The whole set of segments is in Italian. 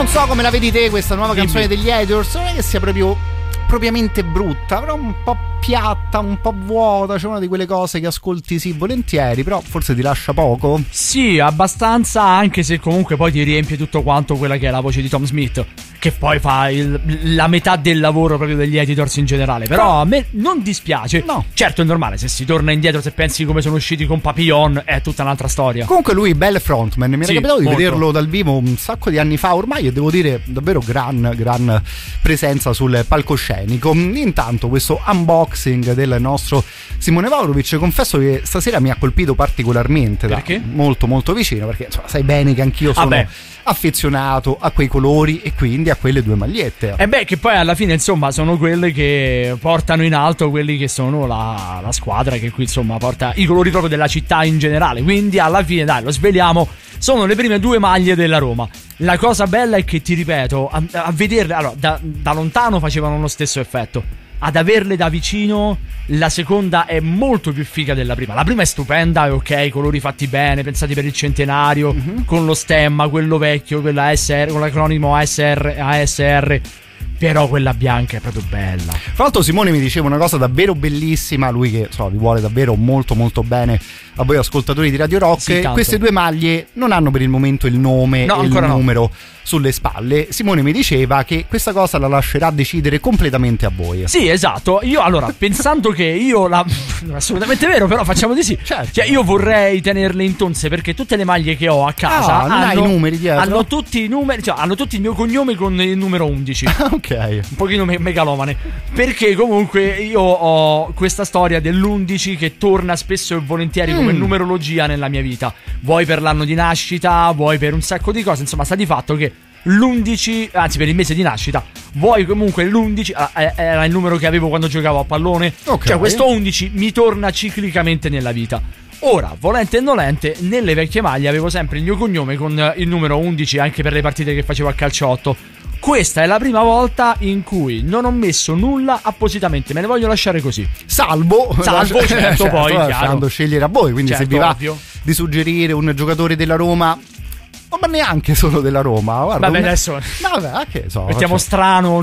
non so come la vedi te questa nuova canzone degli Editors, non è che sia proprio propriamente brutta, però un po' piatta, un po' vuota, c'è una di quelle cose che ascolti sì volentieri, però forse ti lascia poco. Sì, abbastanza, anche se comunque poi ti riempie tutto quanto quella che è la voce di Tom Smith, che poi fa la metà del lavoro proprio degli Editors in generale. Però a me non dispiace. No. Certo, è normale, se si torna indietro, se pensi come sono usciti con Papillon, è tutta un'altra storia. Comunque lui bel frontman, mi era capitato di vederlo dal vivo un sacco di anni fa ormai, e devo dire davvero gran presenza sul palcoscenico. Intanto questo unboxing del nostro Simone Vaurovic, confesso che stasera mi ha colpito particolarmente. Perché? Molto molto vicino, perché insomma, sai bene che anch'io sono affezionato a quei colori e quindi a quelle due magliette. E beh, che poi alla fine insomma sono quelle che portano in alto quelli che sono la squadra che qui insomma porta i colori proprio della città in generale. Quindi alla fine, dai, lo sveliamo, sono le prime due maglie della Roma. La cosa bella è che, ti ripeto, a vederle, allora, da lontano facevano lo stesso effetto. Ad averle da vicino, la seconda è molto più figa della prima. La prima è stupenda, è ok, colori fatti bene, pensati per il centenario, con lo stemma, quello vecchio, quella ASR, con l'acronimo ASR. Però quella bianca è proprio bella. Tra l'altro Simone mi diceva una cosa davvero bellissima, lui che vi vuole davvero molto molto bene a voi ascoltatori di Radio Rock. Sì, queste due maglie non hanno per il momento il nome e il numero sulle spalle. Simone mi diceva che questa cosa la lascerà decidere completamente a voi. Sì, esatto. Io allora, pensando che io non è assolutamente vero, però facciamo di sì. Certo. Cioè, io vorrei tenerle in tonse, perché tutte le maglie che ho a casa hanno i numeri dietro. Hanno tutti i numeri, cioè hanno tutti il mio cognome con il numero 11. Ok. Un pochino megalomane. Perché comunque io ho questa storia dell'11 che torna spesso e volentieri come numerologia nella mia vita. Vuoi per l'anno di nascita, vuoi per un sacco di cose. Insomma, sta di fatto che l'11, anzi per il mese di nascita, vuoi comunque l'11 era il numero che avevo quando giocavo a pallone. Okay. Cioè questo 11 mi torna ciclicamente nella vita. Ora, volente e nolente, nelle vecchie maglie avevo sempre il mio cognome con il numero 11 anche per le partite che facevo a calciotto. Questa è la prima volta in cui non ho messo nulla appositamente, me ne voglio lasciare così. Salvo certo, poi lasciando scegliere a voi, quindi certo, se vi va ovvio di suggerire un giocatore della Roma, ma neanche solo della Roma, guarda, vabbè, adesso che so, mettiamo strano.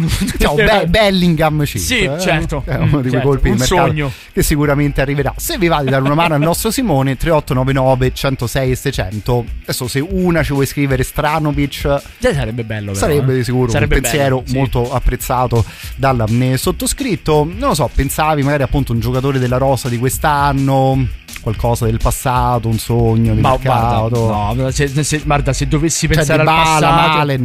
Bellingham sì, certo. È uno di quei colpi di mercato sogno che sicuramente arriverà. Se vi va di dare una mano al nostro Simone, 3899 106 e 600. Adesso se una ci vuoi scrivere Stranovic, sarebbe bello, però, sarebbe di sicuro sarebbe un pensiero bello, sì, molto apprezzato dal sottoscritto. Non lo so, pensavi magari appunto un giocatore della rosa di quest'anno, qualcosa del passato, un sogno di mercato. Guarda, se dovessi pensare al passato, Malen,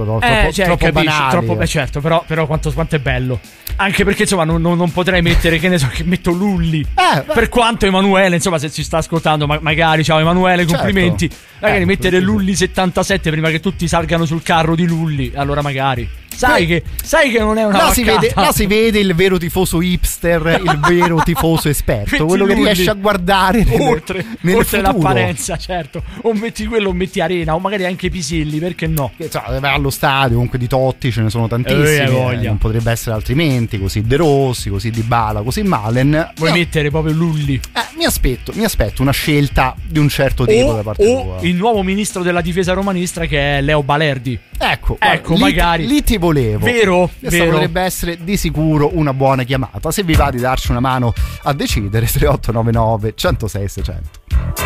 troppo banali. Certo, però quanto è bello. Anche perché insomma non potrei mettere, che ne so, che metto Lulli. Per quanto Emanuele, insomma, se ci sta ascoltando, magari, ciao Emanuele, complimenti. Certo. Magari mettere Lulli 77 prima che tutti salgano sul carro di Lulli, allora magari. Sai che non è una là si vede il vero tifoso hipster, il vero tifoso esperto, quello che riesce a guardare oltre futuro. L'apparenza, certo. O metti quello o metti Arena, o magari anche Pisilli, perché no? Allo stadio comunque di Totti ce ne sono tantissimi, non potrebbe essere altrimenti, così De Rossi, così Dybala, così Malen. Vuoi mettere proprio Lulli? Mi aspetto una scelta di un certo tipo da parte tua. Il nuovo ministro della difesa romanista che è Leo Balerdi. Ecco, magari lì ti volevo. Vero. Potrebbe essere di sicuro una buona chiamata. Se vi va di darci una mano a decidere, 3899 106 600.